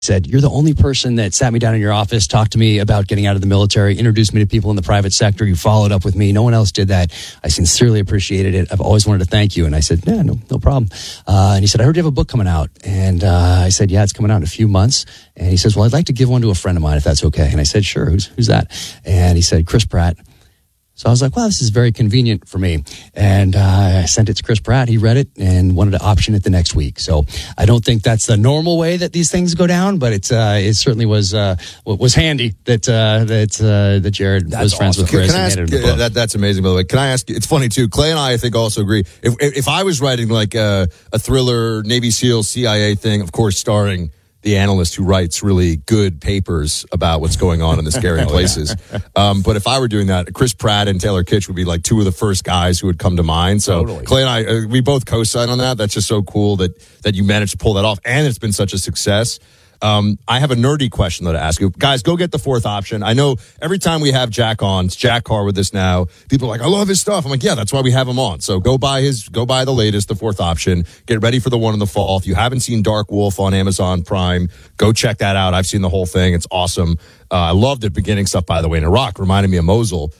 said, "You're the only person that sat me down in your office, talked to me about getting out of the military, introduced me to people in the private sector. You followed up with me. No one else did that. I sincerely appreciated it. I've always wanted to thank you." And I said, "Yeah, no problem." And he said, "I heard you have a book coming out." And I said, "Yeah, it's coming out in a few months." And he says, "Well, I'd like to give one to a friend of mine if that's okay." And I said, "Sure, who's that?" And he said, "Chris Pratt." So I was like, well, this is very convenient for me. And I sent it to Chris Pratt. He read it and wanted to option it the next week. So I don't think that's the normal way that these things go down, but it certainly was handy that Jared was friends with Chris. That's amazing, by the way. Can I ask you, it's funny too, Clay and I think also agree. If I was writing like a thriller, Navy SEAL, CIA thing, of course, starring the analyst who writes really good papers about what's going on in the scary places. But if I were doing that, Chris Pratt and Taylor Kitsch would be like two of the first guys who would come to mind. So totally. Clay and I, we both co-sign on that. That's just so cool that you managed to pull that off, and it's been such a success. I have a nerdy question though to ask you. Guys, go get the fourth option. I know every time we have Jack on, it's Jack Carr with us now. People are like, I love his stuff. I'm like, yeah, that's why we have him on. So go buy the latest, the fourth option. Get ready for the one in the fall. If you haven't seen Dark Wolf on Amazon Prime, go check that out. I've seen the whole thing. It's awesome. I loved the beginning stuff, by the way, in Iraq. Reminded me of Mosul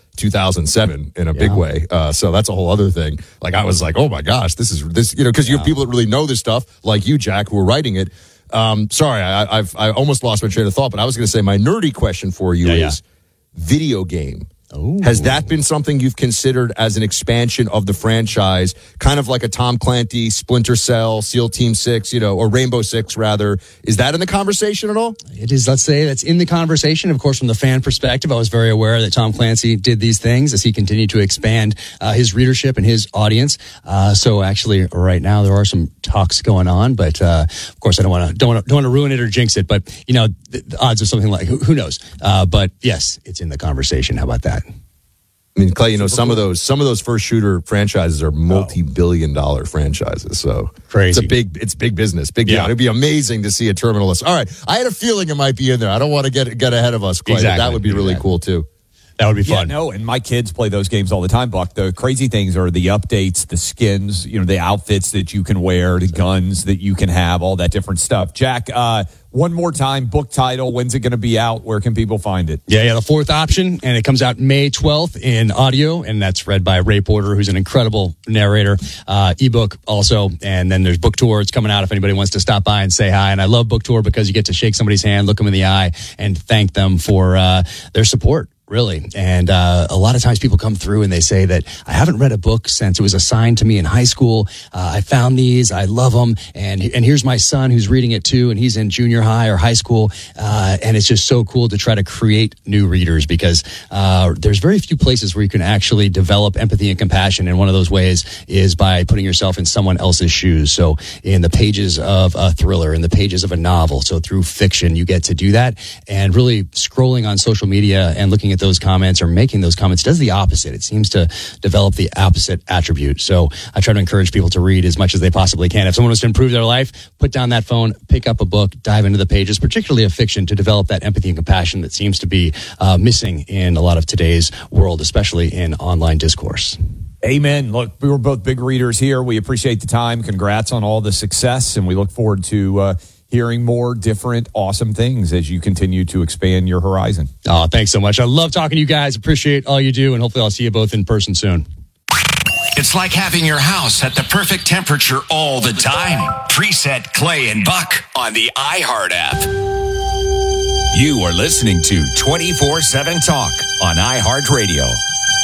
2007 in a big way. So that's a whole other thing. Like I was like, oh my gosh, this, because you have people that really know this stuff, like you, Jack, who are writing it. Sorry, I almost lost my train of thought, but I was going to say my nerdy question for you is video game. Ooh. Has that been something you've considered as an expansion of the franchise, kind of like a Tom Clancy, Splinter Cell, SEAL Team 6, or Rainbow Six, rather? Is that in the conversation at all? It is, let's say, that's in the conversation. Of course, from the fan perspective, I was very aware that Tom Clancy did these things as he continued to expand his readership and his audience. So actually, right now, there are some talks going on, but of course, I don't want to ruin it or jinx it, but, the odds of something like, who knows? But yes, it's in the conversation. How about that? I mean, Clay, some of those first shooter franchises are multi-billion-dollar franchises. So crazy. It's big business. It'd be amazing to see a Terminalist. All right, I had a feeling it might be in there. I don't want to get ahead of us, Clay. Exactly. That would be really cool too. That would be fun. Yeah, no, and my kids play those games all the time, Buck. The crazy things are the updates, the skins, the outfits that you can wear, the guns that you can have, all that different stuff. Jack, one more time, book title, when's it going to be out? Where can people find it? Yeah, the fourth option, and it comes out May 12th in audio, and that's read by Ray Porter, who's an incredible narrator. Ebook also, and then there's book tour. It's coming out if anybody wants to stop by and say hi. And I love book tour because you get to shake somebody's hand, look them in the eye, and thank them for their support. Really. And a lot of times people come through and they say that I haven't read a book since it was assigned to me in high school. I found these. I love them. And here's my son who's reading it too. And he's in junior high or high school. And it's just so cool to try to create new readers because there's very few places where you can actually develop empathy and compassion. And one of those ways is by putting yourself in someone else's shoes. So in the pages of a thriller, in the pages of a novel. So through fiction, you get to do that. And really scrolling on social media and looking at those comments or making those comments does the opposite. It seems to develop the opposite attribute. So I try to encourage people to read as much as they possibly can. If someone wants to improve their life, put down that phone, pick up a book, dive into the pages, particularly of fiction, to develop that empathy and compassion that seems to be missing in a lot of today's world, especially in online discourse. Amen. Look, we were both big readers here. We appreciate the time. Congrats on all the success, and we look forward to hearing more different awesome things as you continue to expand your horizon. Oh, thanks so much. I love talking to you guys. Appreciate all you do, and hopefully I'll see you both in person soon. It's like having your house at the perfect temperature all the time. Preset Clay and Buck on the iHeart app. You are listening to 24/7 Talk on iHeartRadio.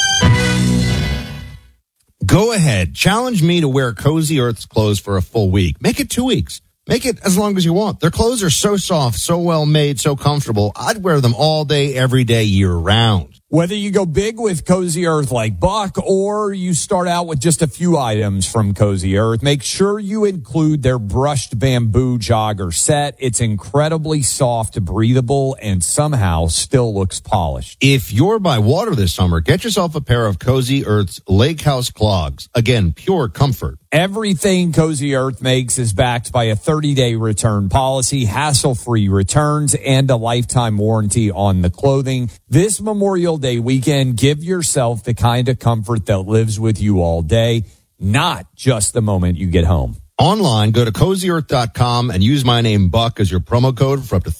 Go ahead. Challenge me to wear Cozy Earth's clothes for a full week. Make it 2 weeks. Make it as long as you want. Their clothes are so soft, so well made, so comfortable. I'd wear them all day, every day, year round. Whether you go big with Cozy Earth like Buck or you start out with just a few items from Cozy Earth, make sure you include their brushed bamboo jogger set. It's incredibly soft, breathable, and somehow still looks polished. If you're by water this summer, get yourself a pair of Cozy Earth's Lake House clogs. Again, pure comfort. Everything Cozy Earth makes is backed by a 30-day return policy, hassle-free returns, and a lifetime warranty on the clothing. This Memorial Day weekend, give yourself the kind of comfort that lives with you all day, not just the moment you get home. Online, go to CozyEarth.com and use my name Buck as your promo code for up to